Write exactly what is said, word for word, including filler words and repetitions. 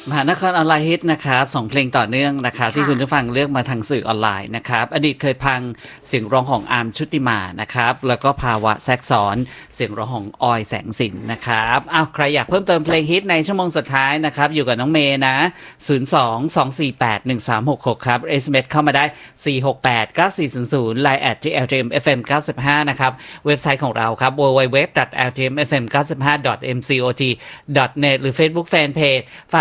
มหานครออนไลน์ฮิตนะครับสองเพลงต่อเนื่องนะครับที่ค่ะคุณผู้ฟังเลือกมาทางสื่อออนไลน์นะครับอดีตเคยพังเสียงร้องของอาร์มชุติมานะครับแล้วก็ภาวะแทรกซ้อนเสียงร้องของออยแสงสินนะครับอ้าวใครอยากเพิ่มเติมเพลงฮิตในชั่วโมงสุดท้ายนะครับอยู่กับน้องเมย์นะศูนย์ สอง สอง สี่ แปด หนึ่ง สาม หก หกครับ เอส เอ็ม เอส เข้ามาได้สี่ หก แปด เก้า สี่ ศูนย์ ศูนย์ ไลน์ แอท ที่ แอล ที เอ็ม เอฟ เอ็ม เก้าสิบห้านะครับเว็บไซต์ของเราครับ ดับเบิลยู ดับเบิลยู ดับเบิลยู ดอท แอล ที เอ็ม เอฟ เอ็ม เก้าสิบห้า ดอท เอ็ม ซี โอ ที ดอท เน็ต หรือ Facebook Fanpage